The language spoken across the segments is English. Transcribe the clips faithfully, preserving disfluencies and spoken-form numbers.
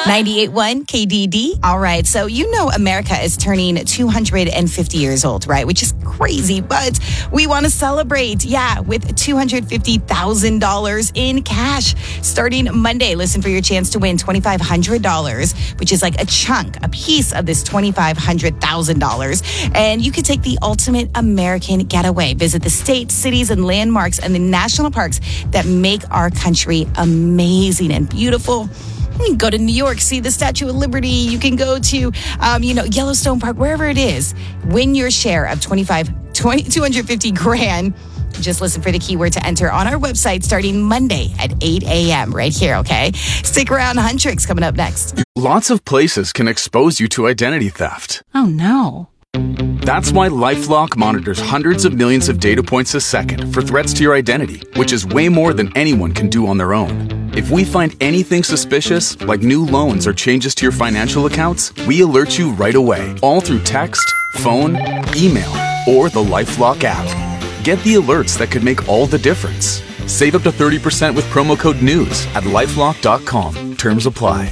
ninety-eight point one K D D. All right, so you know America is turning two hundred fifty years old, right? Which is crazy, but we want to celebrate, yeah, with two hundred fifty thousand dollars in cash. Starting Monday, listen for your chance to win two thousand five hundred dollars, which is like a chunk, a piece of this two thousand five hundred dollars. And you could take the ultimate American getaway. Visit the states, cities, and landmarks and the national parks that make our country amazing and beautiful. You can go to New York, see the Statue of Liberty. You can go to, um, you know, Yellowstone Park, wherever it is. Win your share of twenty-five, twenty, two hundred fifty grand. Just listen for the keyword to enter on our website starting Monday at eight a.m. right here, okay? Stick around. Huntrix coming up next. Lots of places can expose you to identity theft. Oh, no. That's why LifeLock monitors hundreds of millions of data points a second for threats to your identity, which is way more than anyone can do on their own. If we find anything suspicious, like new loans or changes to your financial accounts, we alert you right away, all through text, phone, email, or the LifeLock app. Get the alerts that could make all the difference. Save up to thirty percent with promo code NEWS at lifelock dot com. Terms apply.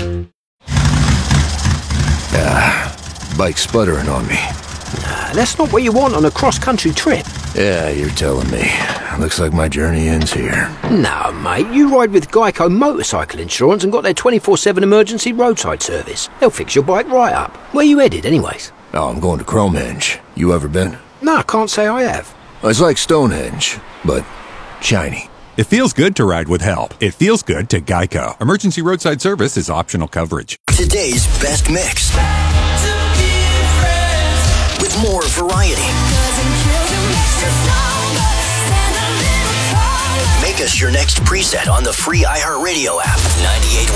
Ah, bike sputtering on me. Nah, that's not what you want on a cross-country trip. Yeah, you're telling me. Looks like my journey ends here. No, mate, you ride with Geico Motorcycle Insurance and got their twenty-four seven emergency roadside service. They'll fix your bike right up. Where you headed, anyways? Oh, I'm going to Cromhenge. You ever been? No, I can't say I have. It's like Stonehenge, but shiny. It feels good to ride with help. It feels good to Geico. Emergency roadside service is optional coverage. Today's best mix. With more variety. Make us your next preset on the free iHeartRadio app. ninety-eight